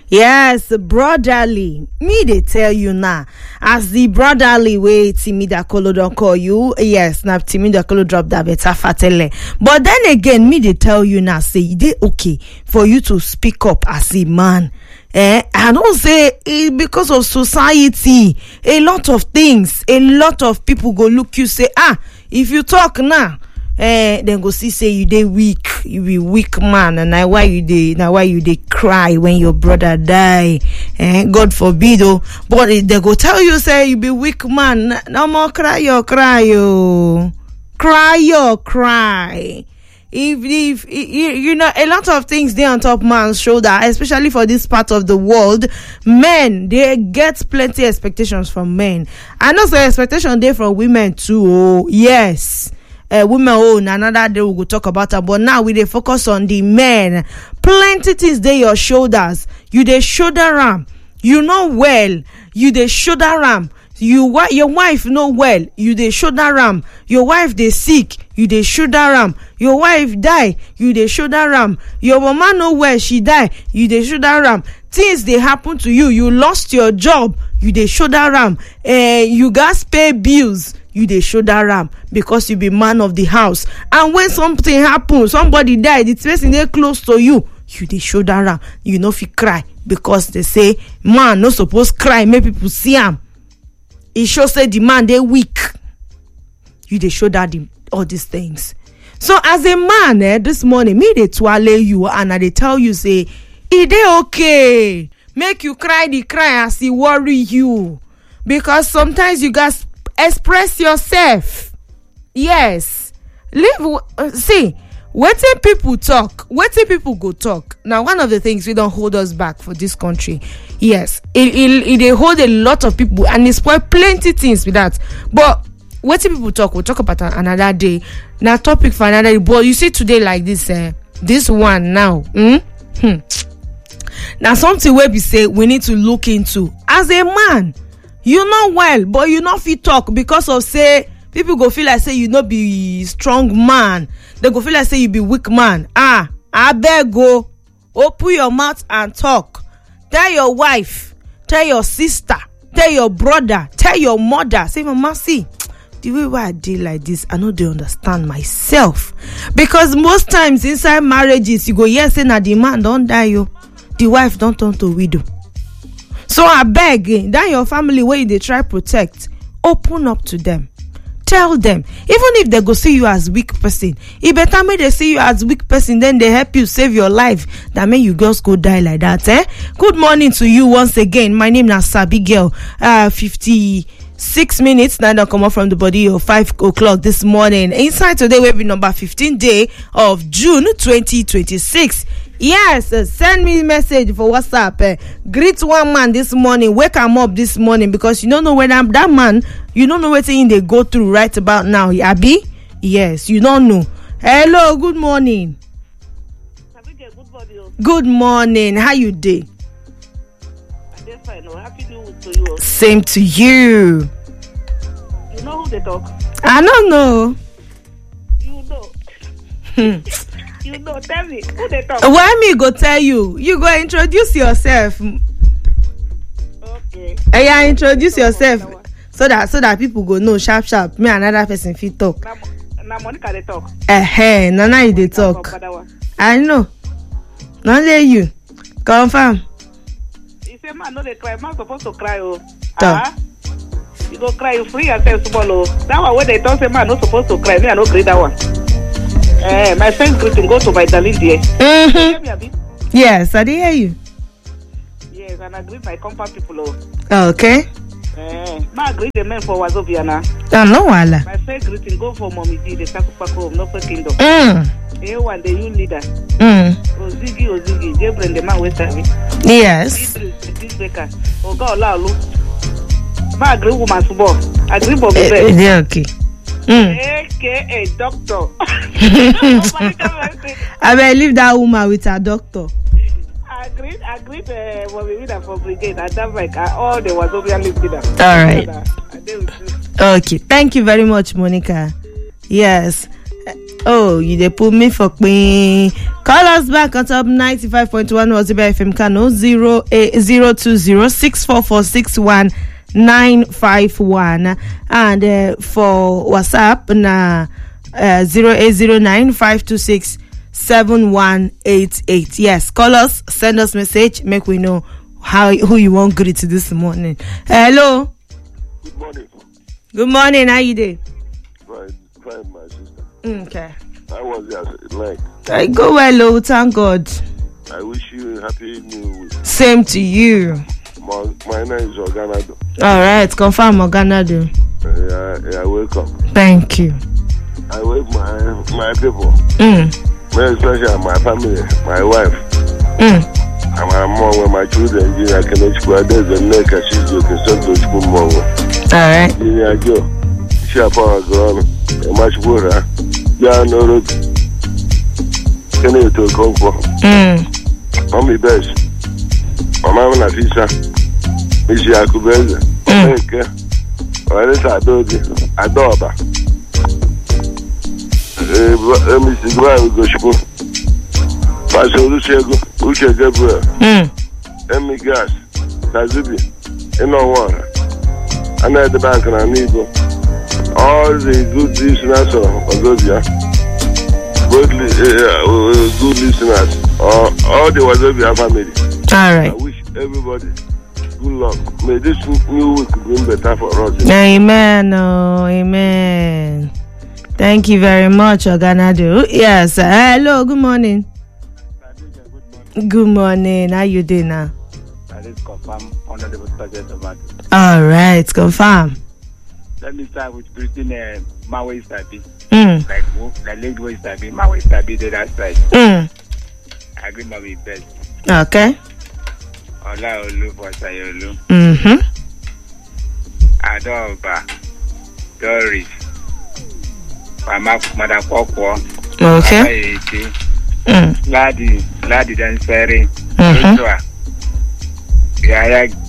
Yes, brotherly. Me they tell you now. As the brotherly way Timi Dakolo don't call you. Yes, now Timi Dakolo drop that better fatele. But then again, me they tell you now, say they okay for you to speak up as a man. I don't say because of society, a lot of things, a lot of people go look you say, if you talk now, then go see say you dey weak, you be weak man, and now why you dey cry when your brother die, God forbid. But they go tell you say you be weak man, no more cry your cry. If you know, a lot of things they on top man's shoulder, especially for this part of the world. Men, they get plenty expectations from men, and also expectation they from women too. Yes, women another day we will talk about it, but now we dey focus on the men. Plenty things they your shoulders, you dey shoulder ram. You know well, you dey shoulder ram. Your wife know well, you dey shoulder ram. Your wife dey sick, you dey shoulder ram. Your wife die, you dey shoulder ram. Your mama know well, she die, you dey shoulder ram. Things dey happen to you, you lost your job, you dey shoulder ram. You gats pay bills, you dey shoulder ram because you be man of the house. And when something happen, somebody die, the person dey close to you, you dey shoulder ram. You no fit cry because they say man no suppose cry make people see am. It shows say the man they weak. You they show that all these things. So as a man, this morning me they twale you and they tell you say it dey okay. Make you cry the cry as he worry you, because sometimes you guys express yourself. Yes, see. Wetin people talk, wetin people go talk. Now, one of the things we don't hold us back for this country, yes, it they hold a lot of people and it spoil plenty things with that. But wetin people talk, we'll talk about another day. Now, topic for another day. But you see today like this, this one now, now something where we say we need to look into. As a man, you know well, but you not fit talk because of say people go feel like say you no be strong man. They go feel like say you be weak man. I beg go open your mouth and talk. Tell your wife, tell your sister, tell your brother, tell your mother. Say, mama, see, the way why I deal like this, I know they understand myself. Because most times inside marriages, you go, yes, say na the man don't die, the wife don't turn to widow. So I beg, that your family where they try protect, open up to them. Tell them, even if they go see you as weak person, it better make they see you as weak person, then they help you save your life. That mean you girls go die like that, Good morning to you once again. My name is Sabi Girl. 56 minutes now don't come up from the body of 5 o'clock this morning. Inside today will be number 15 day of June 2026. Yes, send me a message for WhatsApp. Greet one man this morning. Wake him up this morning, because you don't know when that man, you don't know what thing they go through right about now. Abi? Yes, you don't know. Hello, good morning. Good morning. How you day? I'm fine. Happy New Year to you. Same to you. You know who they talk? I don't know. You know. You know, tell me who they talk. Why me go tell you? You go introduce yourself. Okay. Yeah, introduce yourself so that people go know sharp. Me another person fit talk. Now Monica they talk. Nana you they talk. I know. Not let you confirm. You say man no they cry. Man supposed to cry. You go cry. You free yourself tomorrow. That one when they talk say man no supposed to cry. Me I no agree that one. My friend's greeting go to my darling dear. Yes, I did hear you. Yes, and I greet my compound people. Okay. I greet the men for Wazobiana. No wala. My friend greeting go for Mommy D, the Sakupako of North Kingdom. One the new leader. Ozigi, Gabriel the man West Army. Yes. This breaker. Oga Olalu. I agree woman subo. I agree Bobby. Okay. AKA doctor. I will leave that woman with her doctor. I agreed when we read for brigade. I done like all the Wazobian leader. All right. Okay. Thank you very much, Monica. Yes. Oh, you they put me for me. Call us back on top 95.1 Wazobia FM Kano 0802064461951 and for WhatsApp na 0809-526-7188. Yes, call us, send us message, make we know who you want greet this morning. Hello. Good morning. Good morning. How you doing? Fine, my sister. Okay. How was your night? I go well, thank God. I wish you a happy new week. Same to you. My name is Oganado. All right, confirm Oganado. Yeah, welcome. Thank you. I wake my people. Very especially my family, my wife. And my mom and my children. I can explain there's a neck as she's looking so to school. All right. I go. She a power girl. A much water. Yeah, no road. Can you to come for? Mommy best. My mama na fisa. Isi akubeze. Okay. Wale sa dodi. Adoba. Mr. Gwa go shpo. Pastor Olusegun, Uche Gabriel. Emi Gas. Tazubi. Eno Wara. And at the bank and Amigo. All the good listeners of Wazobia. Good listeners. All the Wazobia family. All right. I wish everybody good luck. May this new week bring better for us. Amen. Oh, amen. Thank you very much, Oganado. Yes. Hello. Good morning. Good morning. How you doing now? I just confirm under the budget of that. All right. Confirm. Let me start with greeting Mawe Sabi. Mm. Like late way Sabi, Mawe Sabi did that side. Mm. I agree my best. Okay. Ola Olu for Sayolu. Mm-hmm. Adoba. Doris. Mother Kwokwo. Okay. Ladi Danseri. Mm-hmm. Yaya.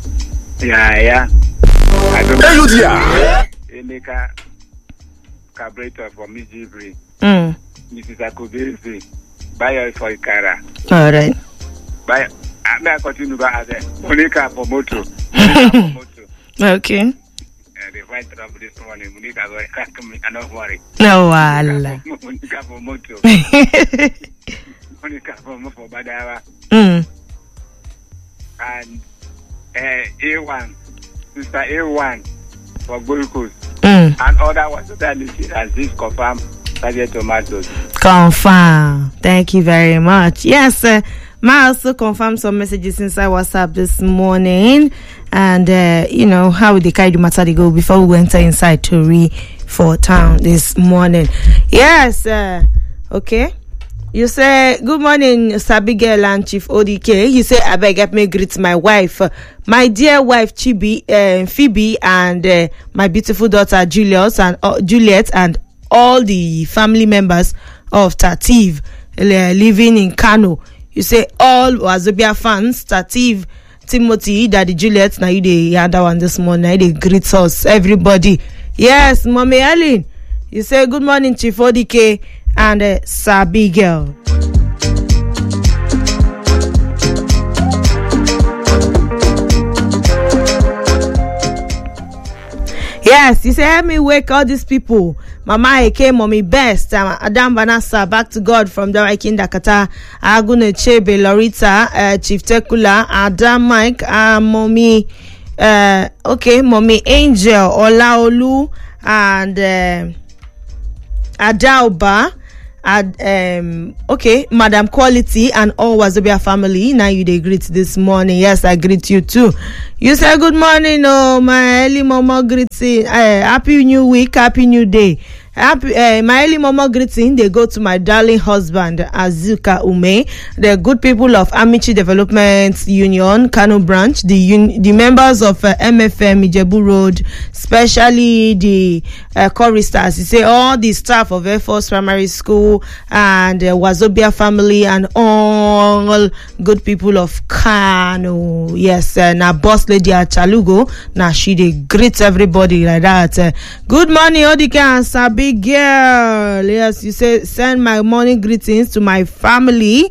Emeka Carburetor for Mijibri. Mrs. Akubezi. Bayo for Ikara. All right. Bayo. I may continue by other. Monica for Moto. Okay. They find trouble this morning. Monica can't come. I don't worry. No, wala. Monica for Moto. Monica for Badawa. And A1. Sister A1 for Gold Coast. And other ones that listed as this confirm Sergeant Tomatoes. Confirm. Thank you very much. Yes, I also confirmed some messages inside WhatsApp this morning. And, you know, how they carry the matter they go before we enter inside Tori for town this morning. Yes, okay. You say, good morning, Sabigel and Chief ODK. You say, I beg, help me greet my wife, my dear wife, Phoebe, and my beautiful daughter, Juliet, and all the family members of Tativ living in Kano. You say, all Wazobia fans, Tativ, Timothy, Daddy Juliet, now you the other one this morning, they greet us, everybody. Yes, Mommy Ellen. You say, good morning, Chief ODK. And Sabi girl. Yes, you say help me wake all these people. Mama Eke, Mommy Best, Adam Banasa, back to God from the Waikin Dakata, Agune Chebe, Lorita, Chief Tekula, Adam Mike, Mommy, Mommy Angel, Olaolu, and Adauba. Madam Quality and all Wazobia family. Now you they greet this morning. Yes, I greet you too. You say good morning, my early mama greeting. Happy new week, happy new day. My early mama greeting, they go to my darling husband, Azuka Ume, the good people of Amici Development Union, Kano branch, the members of MFM Ijebu Road, especially the choristers. You say all the staff of Air Force Primary School and Wazobia family and all good people of Kano. Yes, now boss lady at Chalugo, now she they greet everybody like that. Good morning, Odike and Sabi. Abigail. Yes, you say send my morning greetings to my family.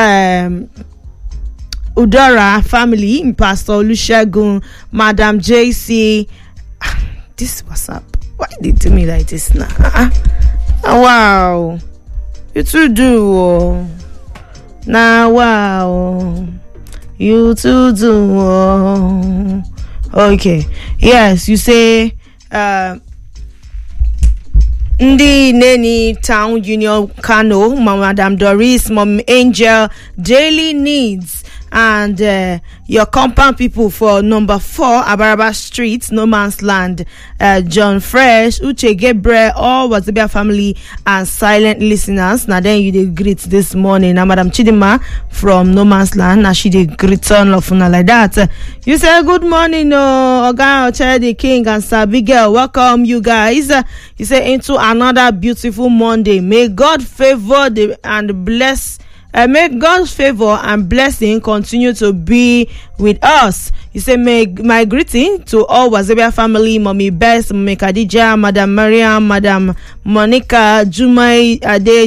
Udara family, Pastor Olusegun, Madam JC. This WhatsApp. Why did you do me like this now? Wow. You too do. Now, wow. You too do. Okay. Yes, you say Ndi Neni Town Union Kano, Madam Doris, Mom Angel, Daily Needs, and your compound people for number 4 Abaraba Street, No Man's Land, John Fresh, Uche Gabriel, all Wazobia family and silent listeners. Now then you dey greet this morning. Now Madam Chidima from No Man's Land, now she dey greet on of like that. You say good morning, Oga Ochedi King and Sabigel. Welcome you guys. You say into another beautiful Monday. May God favor and bless. May God's favor and blessing continue to be with us. You say, my greeting to all Wazobia family, Mommy Bess, Mommy Khadija, Madam Mariam, Madam Monica, Jumai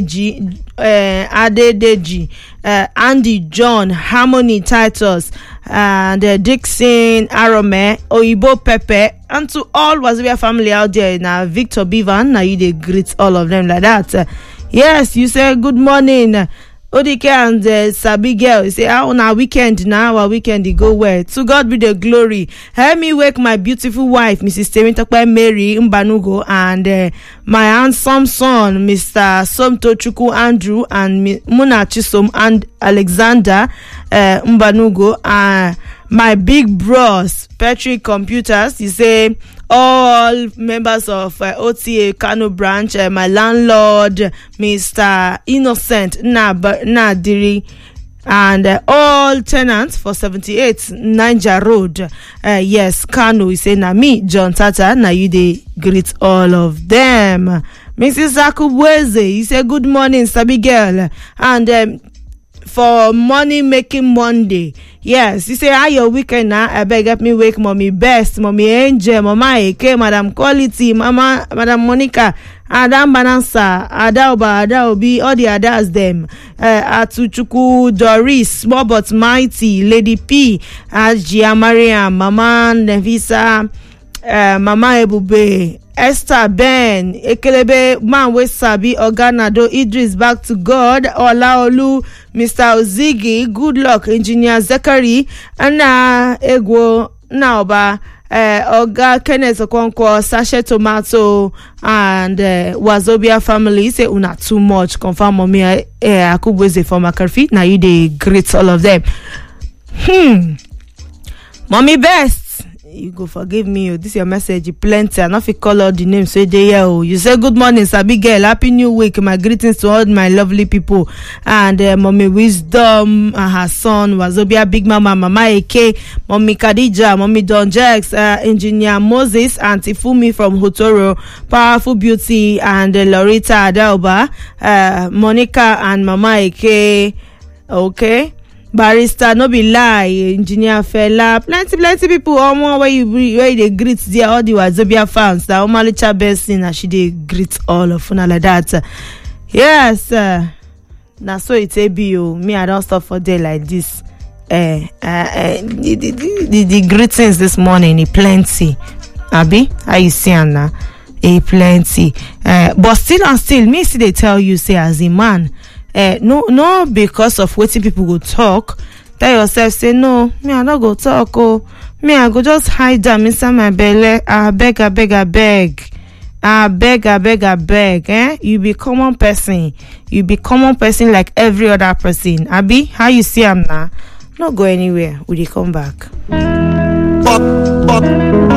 Adedeji, Andy John, Harmony Titus, and Dixon Arome, Oyibo Pepe, and to all Wazobia family out there. Now, Victor Bivan, now you dey greet all of them like that. Yes, you say, good morning. Odike and Sabi girl, you say, on our weekend now, our weekend go well. To God be the glory. Help me wake my beautiful wife, Mrs. Temitope Mary Mbanugo, and my handsome son, Mr. Somto Chuku Andrew, and Muna Chisom and Alexander Mbanugo, and my big bros, Patrick Computers. You say, all members of OTA Kano branch, my landlord, Mr. Innocent Nadiri, and all tenants for 78 Niger Road. Yes, Kano, you say, na me, John Tata, na you dey greet all of them. Mrs. Akubweze, you say, good morning, Sabi girl, and for money making Monday. Yes, you say, how your weekend now? I beg help me wake Mommy Best, Mommy Angel, Mama Eke, Madam Quality, Madam Monica, Adam Banansa, Adaoba, Adaobi, all the others them. Atuchuku, Doris, Small But Mighty, Lady P, Ajia Mariam, Mama Nevisa, Mama Ebube, Esther Ben, Ekelebe, Man Sabi, Oganado, Idris, Back to God, Olaolu, Mr. Ozigi, Good Luck, Engineer Zachary, Anna Egwo, Naoba, Oga Kenneth Okonkwo, Sachet Tomato, and Wazobia family. Say una too much. Confirm Mommy Akubweze for Makarfi. Now you dey greet all of them. Mommy Best. You go forgive me. This is your message. Plenty. I not fit call all the names. So they here. You say good morning, Sabi girl. Happy New Week. My greetings to all my lovely people. And Mommy Wisdom, her son Wazobia, Big Mama, Mama Eke, Mommy Khadija, Mommy Don Jax, Engineer Moses, Auntie Fumi from Hotoro, Powerful Beauty, and Lorita Adaoba, Monica and Mama Eke. Okay. Barrister, no be lie, Engineer Fela, plenty people, all more where they greet there, all the Wazobia fans, that Omalicha Bessin, and she they greet all of una like that. Yes, now so it's ABO. Me, I don't stop for day like this. The greetings this morning, plenty. Abi, how you see Anna? Plenty. But still, me see they tell you, say as a man. No, because of waiting people go talk. Tell yourself, say no, me I not go talk. Oh, me I go just hide them inside my belly. I beg. You be common person. You be common person like every other person. Abi, how you see am now? Not go anywhere. Will you come back?